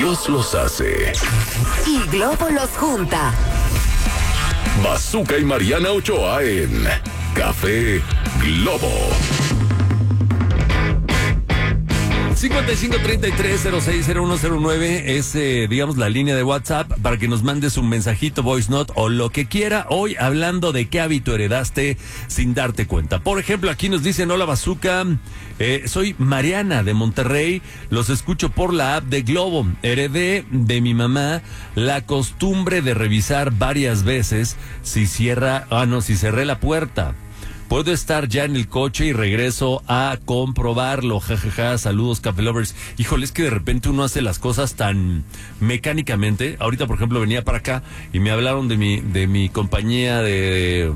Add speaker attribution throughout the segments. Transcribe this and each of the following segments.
Speaker 1: Dios los hace
Speaker 2: y Globo los junta.
Speaker 1: Bazooka y Mariana Ochoa en Café Globo.
Speaker 3: 5533-060109 es, digamos, la línea de WhatsApp para que nos mandes un mensajito, voice note o lo que quiera. Hoy hablando de qué hábito heredaste sin darte cuenta. Por ejemplo, aquí nos dicen: hola Bazooka, soy Mariana de Monterrey, los escucho por la app de Globo. Heredé de mi mamá la costumbre de revisar varias veces si cerré la puerta. Puedo estar ya en el coche y regreso a comprobarlo. Jajaja, saludos, Café Lovers. Híjole, es que de repente uno hace las cosas tan mecánicamente. Ahorita, por ejemplo, venía para acá y me hablaron de mi compañía de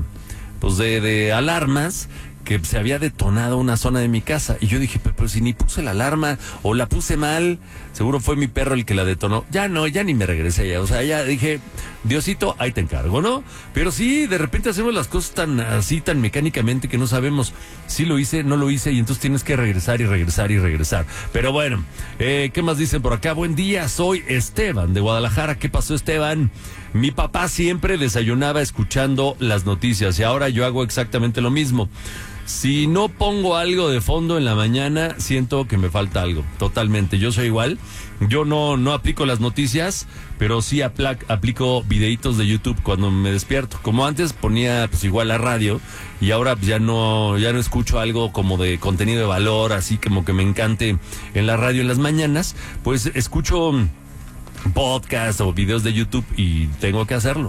Speaker 3: alarmas, que se había detonado una zona de mi casa. Y yo dije, pero si ni puse la alarma o la puse mal, seguro fue mi perro el que la detonó. Ya ni me regresé ya. O sea, ya dije, Diosito, ahí te encargo, ¿no? Pero sí, de repente hacemos las cosas tan mecánicamente que no sabemos si lo hice, no lo hice, y entonces tienes que regresar y regresar y regresar. Pero bueno, ¿qué más dicen por acá? Buen día, soy Esteban de Guadalajara. ¿Qué pasó, Esteban? Mi papá siempre desayunaba escuchando las noticias y ahora yo hago exactamente lo mismo. Si no pongo algo de fondo en la mañana, siento que me falta algo. Totalmente, yo soy igual. Yo no aplico las noticias, pero sí aplico videitos de YouTube cuando me despierto. Como antes ponía pues igual la radio, y ahora pues ya no escucho algo como de contenido de valor, así como que me encante en la radio en las mañanas, pues escucho podcast o videos de YouTube y tengo que hacerlo.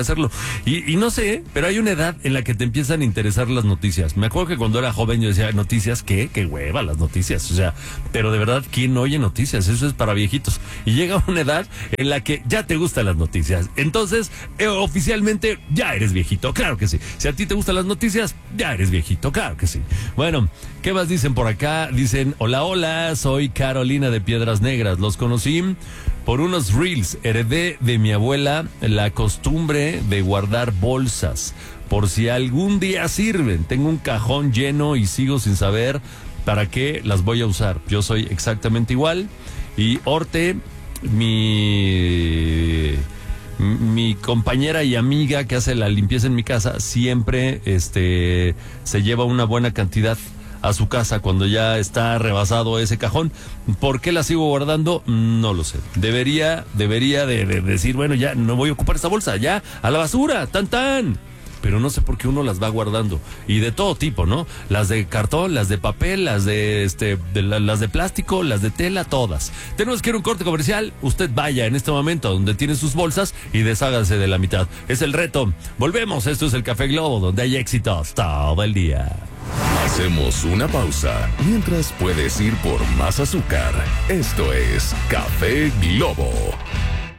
Speaker 3: Y no sé, pero hay una edad en la que te empiezan a interesar las noticias. Me acuerdo que cuando era joven yo decía, noticias, qué hueva las noticias, o sea, pero de verdad, ¿quién oye noticias? Eso es para viejitos. Y llega una edad en la que ya te gustan las noticias. Entonces, oficialmente, ya eres viejito, claro que sí. Si a ti te gustan las noticias, ya eres viejito, claro que sí. Bueno, ¿qué más dicen por acá? Dicen: hola, soy Carolina de Piedras Negras. Los conocí por unos reels. Heredé de mi abuela la costumbre de guardar bolsas por si algún día sirven. Tengo un cajón lleno y sigo sin saber para qué las voy a usar. Yo soy exactamente igual. Y Orte, mi compañera y amiga que hace la limpieza en mi casa, siempre se lleva una buena cantidad a su casa cuando ya está rebasado ese cajón. ¿Por qué la sigo guardando? No lo sé. Debería de decir, bueno, ya no voy a ocupar esa bolsa, ya a la basura, tan. Pero no sé por qué uno las va guardando. Y de todo tipo, ¿no? Las de cartón, las de papel, las de las de plástico, las de tela, todas. Tenemos que ir a un corte comercial. Usted vaya en este momento donde tiene sus bolsas y deshágase de la mitad. Es el reto. Volvemos. Esto es el Café Globo, donde hay éxitos todo el día.
Speaker 1: Hacemos una pausa mientras puedes ir por más azúcar. Esto es Café Globo.